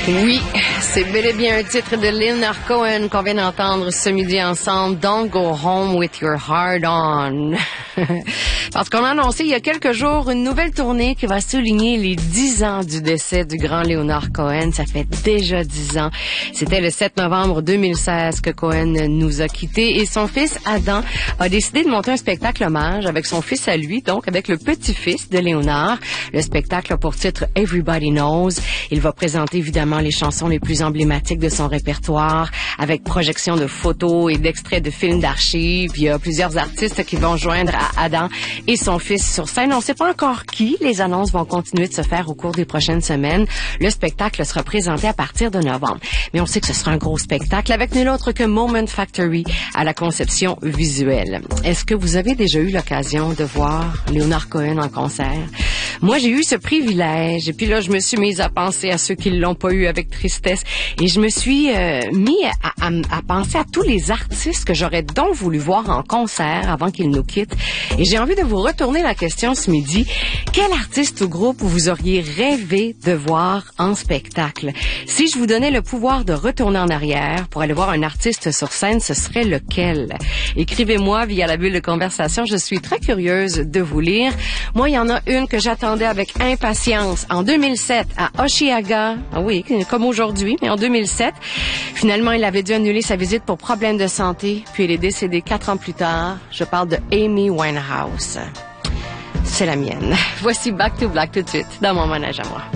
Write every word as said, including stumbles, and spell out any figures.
Oui, c'est bel et bien un titre de Leonard Cohen qu'on vient d'entendre ce midi ensemble. Don't go home with your heart on. Parce qu'on a annoncé il y a quelques jours une nouvelle tournée qui va souligner les dix ans du décès du grand Leonard Cohen. Ça fait déjà dix ans. C'était le sept novembre deux mille seize que Cohen nous a quittés et son fils Adam a décidé de monter un spectacle hommage avec son fils à lui, donc avec le petit-fils de Léonard. Le spectacle a pour titre Everybody Knows. Il va présenter évidemment les chansons les plus emblématiques de son répertoire avec projection de photos et d'extraits de films d'archives. Il y a plusieurs artistes qui vont joindre à Adam et son fils sur scène. On ne sait pas encore qui. Les annonces vont continuer de se faire au cours des prochaines semaines. Le spectacle sera présenté à partir de novembre. Mais on sait que ce sera un gros spectacle avec nul autre que Moment Factory à la conception visuelle. Est-ce que vous avez déjà eu l'occasion de voir Leonard Cohen en concert? Moi, j'ai eu ce privilège. Et puis là, je me suis mise à penser à ceux qui l'ont pas eu avec tristesse. Et je me suis euh, mis à, à, à penser à tous les artistes que j'aurais donc voulu voir en concert avant qu'ils nous quittent. Et j'ai envie de vous retourner la question ce midi. Quel artiste ou groupe vous auriez rêvé de voir en spectacle? Si je vous donnais le pouvoir de retourner en arrière pour aller voir un artiste sur scène, ce serait lequel? Écrivez-moi via la bulle de conversation. Je suis très curieuse de vous lire. Moi, il y en a une que j'attendais avec impatience en deux mille sept à Osheaga. Ah oui, comme aujourd'hui, mais en deux mille sept. Finalement, il avait dû annuler sa visite pour problème de santé, puis il est décédé quatre ans plus tard. Je parle de Amy Winehouse. C'est la mienne. Voici Back to Black tout de suite dans mon manège à moi.